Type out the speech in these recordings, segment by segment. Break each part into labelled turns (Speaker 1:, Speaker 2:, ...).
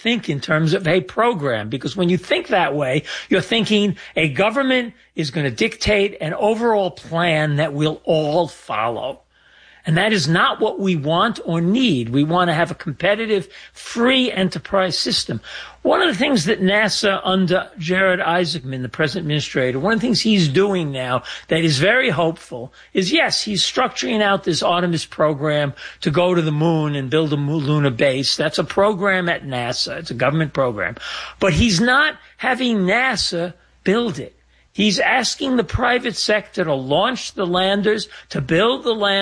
Speaker 1: think in terms of a program, because when you think that way, you're thinking a government is going to dictate an overall plan that we'll all follow. And that is not what we want or need. We want to have a competitive, free enterprise system. One of the things that NASA under Jared Isaacman, the present administrator, one of the things he's doing now that is very hopeful is, yes, he's structuring out this Artemis program to go to the moon and build a lunar base. That's a program at NASA. It's a government program. But he's not having NASA build it. He's asking the private sector to launch the landers, to build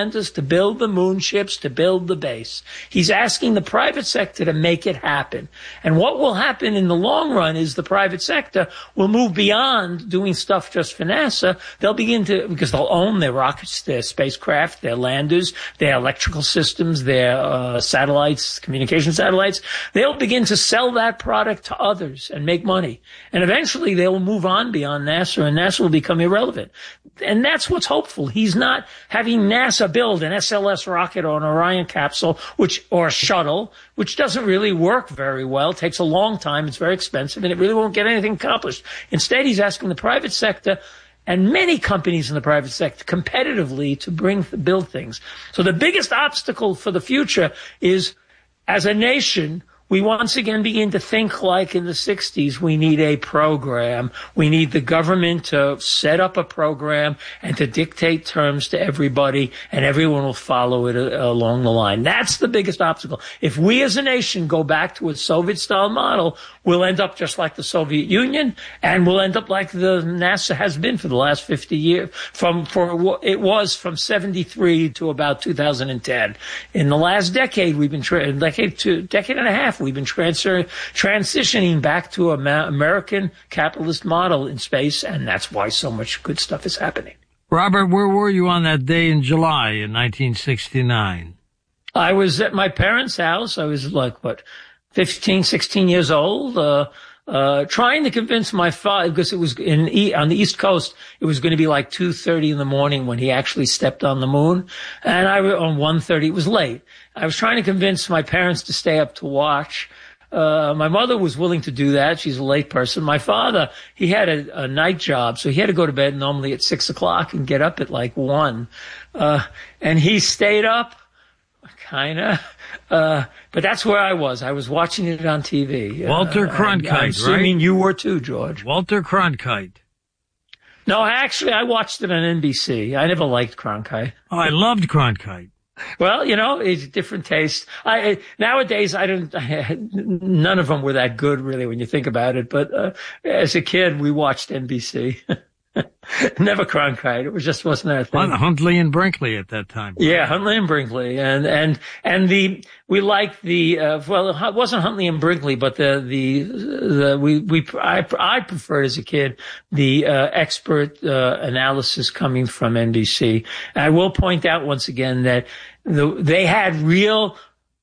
Speaker 1: the moon ships, to build the base. He's asking the private sector to make it happen. And what will happen in the long run is the private sector will move beyond doing stuff just for NASA. They'll begin to, because they'll own their rockets, their spacecraft, their landers, their electrical systems, their satellites, communication satellites. They'll begin to sell that product to others and make money. And eventually they will move on beyond NASA, and NASA will become irrelevant. And that's what's hopeful. He's not having NASA build an SLS rocket or an Orion capsule, or a shuttle, which doesn't really work very well. It takes a long time. It's very expensive, and it really won't get anything accomplished. Instead, he's asking the private sector and many companies in the private sector competitively to build things. So the biggest obstacle for the future is, as a nation, we once again begin to think like in the 60s. We need a program. We need the government to set up a program and to dictate terms to everybody, and everyone will follow it along the line. That's the biggest obstacle. If we as a nation go back to a Soviet-style model, we'll end up just like the Soviet Union, and we'll end up like the NASA has been for the last 50 years. It was from 73 to about 2010. In the last decade, we've been decade and a half. We've been transitioning back to an American capitalist model in space, and that's why so much good stuff is happening.
Speaker 2: Robert, where were you on that day in July in 1969?
Speaker 1: I was at my parents' house. I was 15, 16 years old, trying to convince my father, because it was on the East Coast, it was going to be like 2:30 in the morning when he actually stepped on the moon. And on 1:30, it was late. I was trying to convince my parents to stay up to watch. My mother was willing to do that. She's a late person. My father, he had a night job, so he had to go to bed normally at 6 o'clock and get up at 1. And he stayed up, kinda. But that's where I was. I was watching it on TV.
Speaker 2: Walter Cronkite, right? I'm
Speaker 1: assuming you were too, George.
Speaker 2: Walter Cronkite.
Speaker 1: No, actually, I watched it on NBC. I never liked Cronkite.
Speaker 2: Oh, I loved Cronkite.
Speaker 1: Well, it's a different taste. Nowadays, none of them were that good, really, when you think about it. But as a kid, we watched NBC. Never Cronkite. It just wasn't our thing.
Speaker 2: Huntley and Brinkley at that time.
Speaker 1: Yeah, Huntley and Brinkley, we liked it wasn't Huntley and Brinkley, but I preferred as a kid the expert analysis coming from NBC. I will point out once again that they had real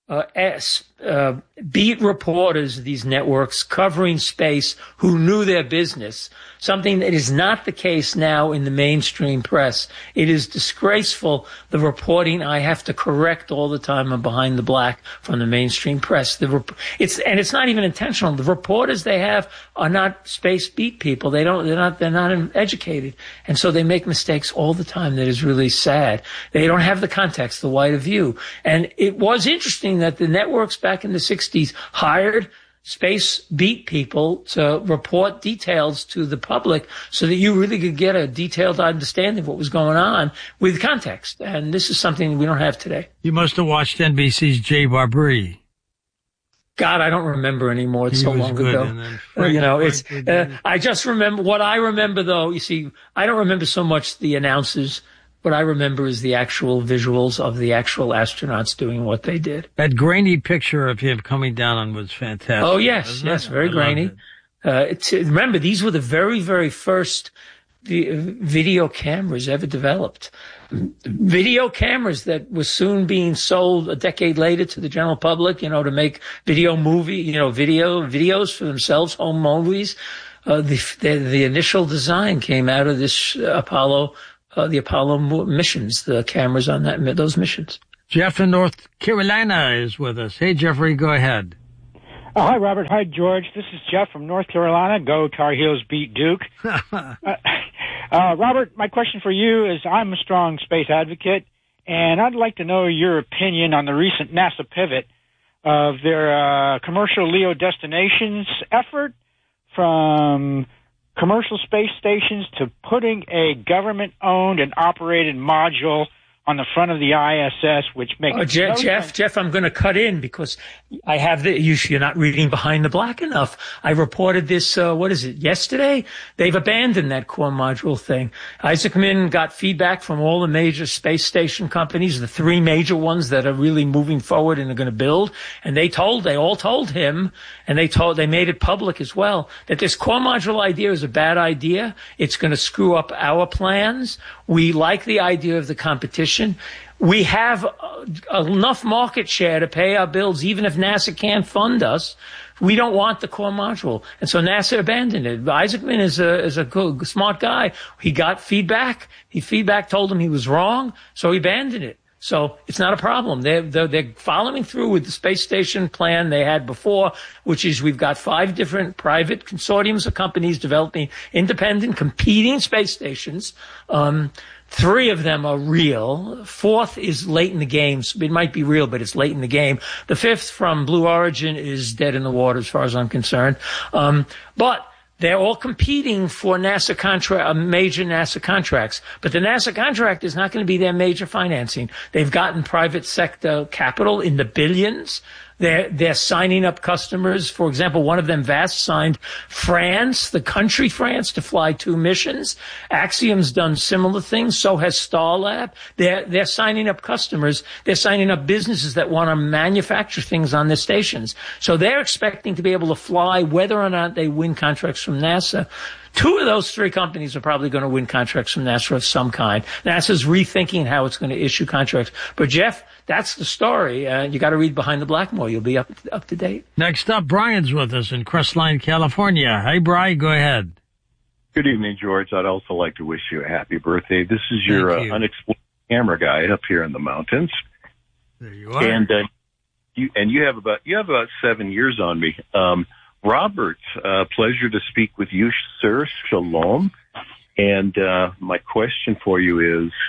Speaker 1: beat reporters, these networks covering space, who knew their business, something that is not the case now in the mainstream press. It is disgraceful, the reporting I have to correct all the time behind the black from the mainstream press. It's not even intentional. The reporters they have are not space beat people. They're not educated. And so they make mistakes all the time. That is really sad. They don't have the context, the wider view. And it was interesting that the networks back in the 60s hired space beat people to report details to the public so that you really could get a detailed understanding of what was going on with context. And this is something we don't have today.
Speaker 2: You must have watched NBC's Jay Barbary.
Speaker 1: God, I don't remember anymore. It's so long ago. I just remember what I remember, though. You see, I don't remember so much the announcers. What I remember is the actual visuals of the actual astronauts doing what they did.
Speaker 2: That grainy picture of him coming down was fantastic.
Speaker 1: Oh, yes, very grainy. Remember, these were the very, very first video cameras ever developed. Video cameras that were soon being sold a decade later to the general public, to make videos for themselves, home movies. The initial design came out of this Apollo missions, the cameras on those missions.
Speaker 2: Jeff in North Carolina is with us. Hey, Jeffrey, go ahead.
Speaker 3: Hi, Robert. Hi, George. This is Jeff from North Carolina. Go Tar Heels, beat Duke. Robert, my question for you is I'm a strong space advocate, and I'd like to know your opinion on the recent NASA pivot of their commercial LEO destinations effort from commercial space stations to putting a government-owned and operated module on the front of the ISS, which makes
Speaker 1: Jeff, I'm going to cut in because I have you're not reading Behind the Black enough. I reported this, yesterday? They've abandoned that core module thing. Isaacman got feedback from all the major space station companies, the three major ones that are really moving forward and are going to build, and they all told him, and they made it public as well, that this core module idea is a bad idea. It's going to screw up our plans. We like the idea of the competition. We have enough market share to pay our bills, even if NASA can't fund us. We don't want the core module. And so NASA abandoned it. Isaacman is a good, smart guy. He got feedback. Feedback told him he was wrong, so he abandoned it. So it's not a problem. They're following through with the space station plan they had before, which is we've got 5 different private consortiums of companies developing independent, competing space stations. 3 of them are real. 4th is late in the game. So it might be real, but it's late in the game. The 5th from Blue Origin is dead in the water as far as I'm concerned. But they're all competing for major NASA contracts. But the NASA contract is not going to be their major financing. They've gotten private sector capital in the billions. They're signing up customers. For example, one of them, VAST, signed France, the country France, to fly 2 missions. Axiom's done similar things. So has Starlab. They're signing up customers. They're signing up businesses that want to manufacture things on their stations. So they're expecting to be able to fly whether or not they win contracts from NASA. 2 of those 3 companies are probably going to win contracts from NASA of some kind. NASA's rethinking how it's going to issue contracts. But Jeff, that's the story. You got to read Behind the Black more. You'll be up to date.
Speaker 2: Next up, Brian's with us in Crestline, California. Hey, Brian, go ahead.
Speaker 4: Good evening, George. I'd also like to wish you a happy birthday. This is your unexplored camera guy up here in the mountains.
Speaker 2: There you are.
Speaker 4: And you have about 7 years on me. Robert, pleasure to speak with you, sir. Shalom. And my question for you is,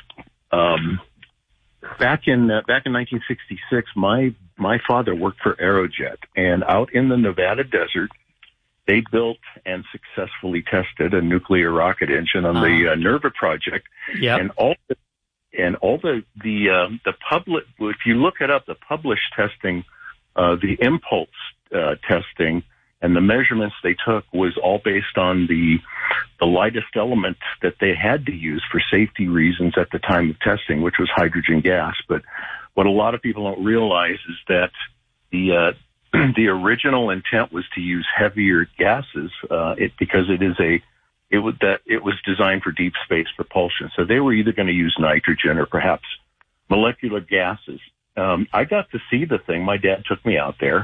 Speaker 4: back in 1966, my father worked for Aerojet, and out in the Nevada desert, they built and successfully tested a nuclear rocket engine on the NERVA project.
Speaker 1: Yep.
Speaker 4: And all the public, if you look it up, the published testing, the impulse testing, and the measurements they took was all based on the lightest element that they had to use for safety reasons at the time of testing, which was hydrogen gas. But what a lot of people don't realize is that the original intent was to use heavier gases, because it was designed for deep space propulsion. So they were either going to use nitrogen or perhaps molecular gases. I got to see the thing. My dad took me out there.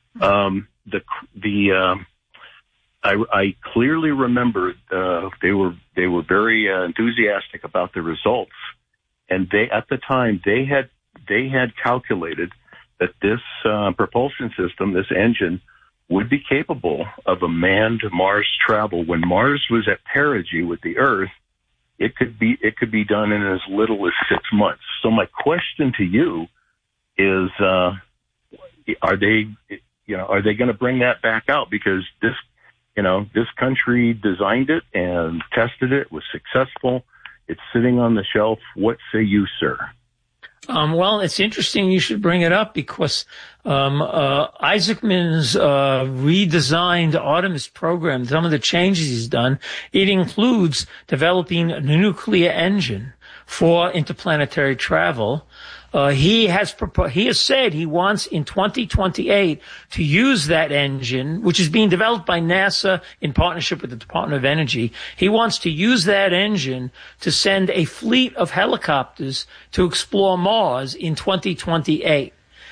Speaker 4: I clearly remember they were very enthusiastic about the results, and at the time they had calculated that this propulsion system, this engine, would be capable of a manned Mars travel. When Mars was at perigee with the Earth, it could be done in as little as 6 months. So my question to you is, are they going to bring that back out? Because this country designed it and tested it, was successful. It's sitting on the shelf. What say you, sir?
Speaker 1: Well, it's interesting you should bring it up because Isaacman's redesigned Artemis program, some of the changes he's done, it includes developing a nuclear engine for interplanetary travel. He has said he wants in 2028 to use that engine, which is being developed by NASA in partnership with the Department of Energy. He wants to use that engine to send a fleet of helicopters to explore Mars in 2028.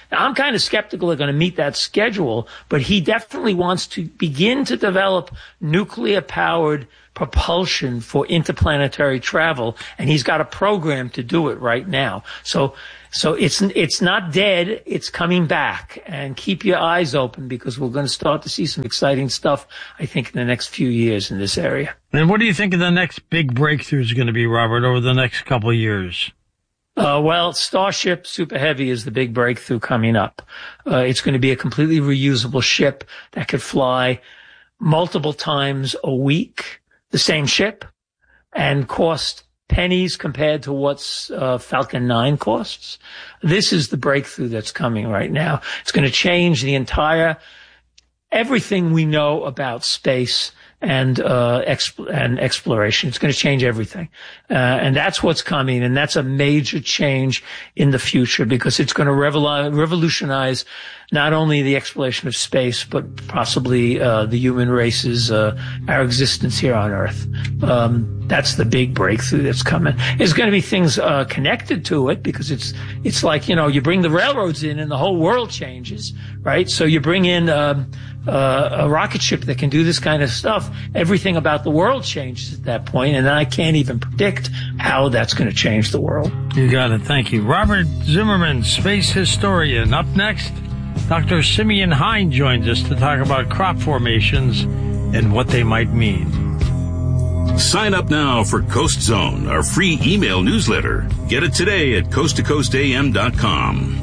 Speaker 1: Now, I'm kind of skeptical they're going to meet that schedule, but he definitely wants to begin to develop nuclear-powered propulsion for interplanetary travel, and he's got a program to do it right now. So it's not dead, it's coming back. And keep your eyes open, because we're going to start to see some exciting stuff, I think, in the next few years in this area.
Speaker 2: And what do you think of the next big breakthrough is going to be, Robert, over the next couple of years?
Speaker 1: Well, Starship Super Heavy is the big breakthrough coming up. It's going to be a completely reusable ship that could fly multiple times a week, the same ship, and cost pennies compared to what's Falcon 9 costs. This is the breakthrough that's coming right now. It's going to change the entire everything we know about space and exploration. It's going to change everything. And that's what's coming. And that's a major change in the future, because it's going to revolutionize not only the exploration of space, but possibly the human race's our existence here on Earth. That's the big breakthrough that's coming. There's going to be things connected to it, because it's like, you bring the railroads in and the whole world changes, right? So you bring in a rocket ship that can do this kind of stuff. Everything about the world changes at that point, and I can't even predict how that's going to change the world.
Speaker 2: You got it. Thank you. Robert Zimmerman, space historian. Up next, Dr. Simeon Hein joins us to talk about crop formations and what they might mean.
Speaker 5: Sign up now for Coast Zone, our free email newsletter. Get it today at coasttocoastam.com.